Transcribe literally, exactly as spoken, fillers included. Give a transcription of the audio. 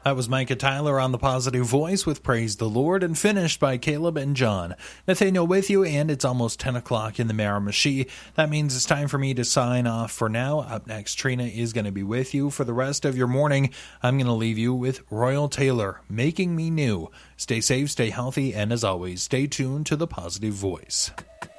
That was Micah Tyler on The Positive Voice with Praise the Lord, and finished by Caleb and John. Nathaniel with you, and it's almost ten o'clock in the Miramichi. That means it's time for me to sign off for now. Up next, Trina is going to be with you for the rest of your morning. I'm going to leave you with Royal Taylor, Making Me New. Stay safe, stay healthy, and as always, stay tuned to The Positive Voice.